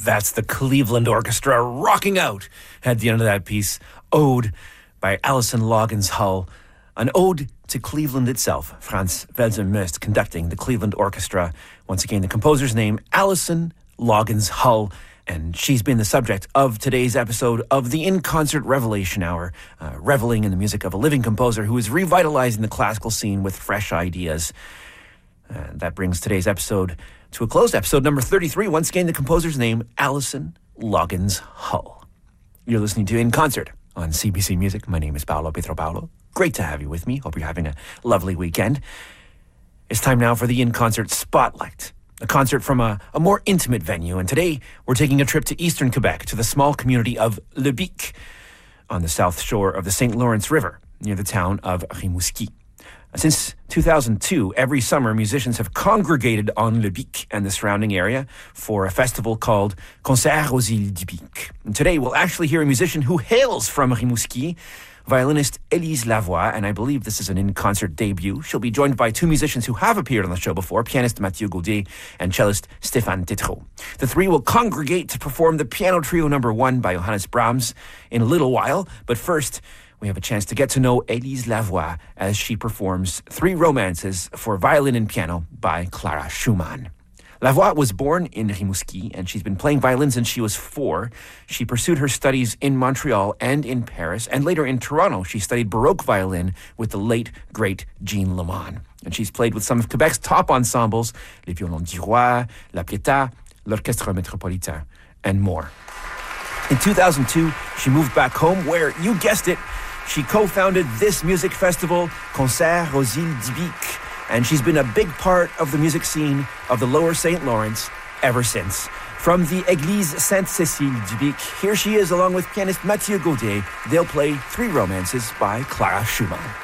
That's the Cleveland Orchestra rocking out at the end of that piece. Ode by Alison Loggins Hull. An ode to Cleveland itself. Frans Welser-Möst conducting the Cleveland Orchestra. Once again, the composer's name, Alison Loggins Hull. And she's been the subject of today's episode of the In Concert Revelation Hour, reveling in the music of a living composer who is revitalizing the classical scene with fresh ideas. That brings today's episode to a close. Episode number 33. Once again, the composer's name, Alison Loggins Hull. You're listening to In Concert on CBC Music. My name is Paolo Pietropaulo. Great to have you with me. Hope you're having a lovely weekend. It's time now for the In Concert Spotlight, a concert from a more intimate venue. And today, we're taking a trip to eastern Quebec, to the small community of Le Bic, on the south shore of the St. Lawrence River, near the town of Rimouski. Since 2002, every summer, musicians have congregated on Le Bic and the surrounding area for a festival called Concert aux Îles du Bic. And today, we'll actually hear a musician who hails from Rimouski, violinist Élise Lavoie, and I believe this is an in-concert debut. She'll be joined by two musicians who have appeared on the show before, pianist Mathieu Gaudet and cellist Stéphane Tétrault. The three will congregate to perform the Piano Trio No. 1 by Johannes Brahms in a little while, but first, we have a chance to get to know Élise Lavoie as she performs three romances for violin and piano by Clara Schumann. Lavoie was born in Rimouski, and she's been playing violin since she was 4. She pursued her studies in Montreal and in Paris, and later in Toronto, she studied Baroque violin with the late, great Jean Leman. And she's played with some of Quebec's top ensembles, Les Violons du Roi, La Pietà, l'Orchestre Métropolitain, and more. In 2002, she moved back home where, you guessed it, she co-founded this music festival, Concert aux Îles du Bic, and she's been a big part of the music scene of the Lower St. Lawrence ever since. From the Église Sainte-Cécile du Bic, here she is along with pianist Mathieu Gaudet. They'll play three romances by Clara Schumann.